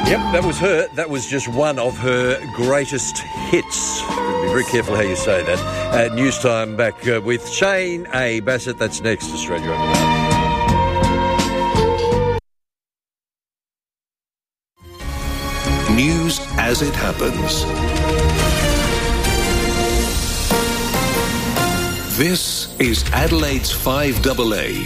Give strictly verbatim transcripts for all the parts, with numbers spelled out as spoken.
Yep, that was her. That was just one of her greatest hits. Be very careful how you say that. At News Time, back uh, with Shane A. Bassett. That's next, Australia Overnight. News as it happens. This is Adelaide's five A A.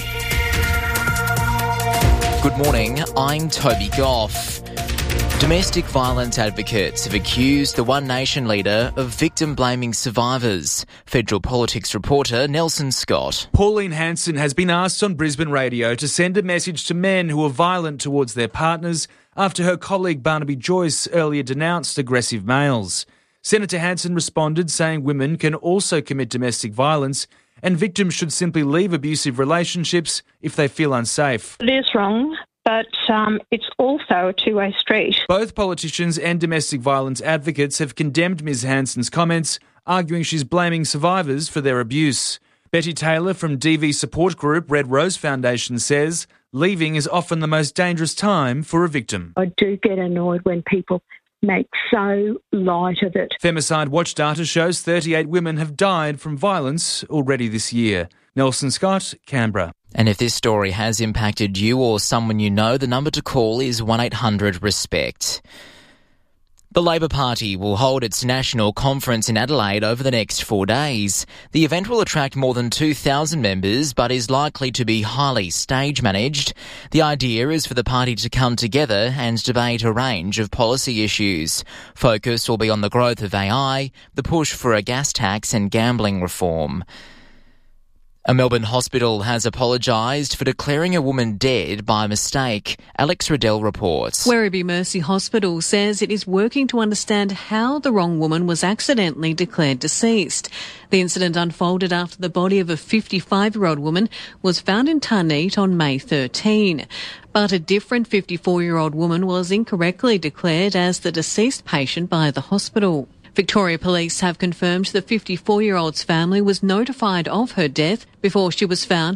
Good morning, I'm Toby Goff. Domestic violence advocates have accused the One Nation leader of victim-blaming survivors. Federal politics reporter Nelson Scott. Pauline Hanson has been asked on Brisbane Radio to send a message to men who are violent towards their partners after her colleague Barnaby Joyce earlier denounced aggressive males. Senator Hanson responded saying women can also commit domestic violence and victims should simply leave abusive relationships if they feel unsafe. It is wrong, but um, it's also a two-way street. Both politicians and domestic violence advocates have condemned Ms Hanson's comments, arguing she's blaming survivors for their abuse. Betty Taylor from D V support group Red Rose Foundation says leaving is often the most dangerous time for a victim. I do get annoyed when people make so light of it. Femicide Watch data shows thirty-eight women have died from violence already this year. Nelson Scott, Canberra. And if this story has impacted you or someone you know, the number to call is one eight hundred RESPECT. The Labor Party will hold its national conference in Adelaide over the next four days. The event will attract more than two thousand members, but is likely to be highly stage-managed. The idea is for the party to come together and debate a range of policy issues. Focus will be on the growth of A I, the push for a gas tax and gambling reform. A Melbourne hospital has apologised for declaring a woman dead by mistake. Alex Riddell reports. Werribee Mercy Hospital says it is working to understand how the wrong woman was accidentally declared deceased. The incident unfolded after the body of a fifty-five-year-old woman was found in Tarneit on May thirteenth. But a different fifty-four-year-old woman was incorrectly declared as the deceased patient by the hospital. Victoria Police have confirmed the fifty-four-year-old's family was notified of her death before she was found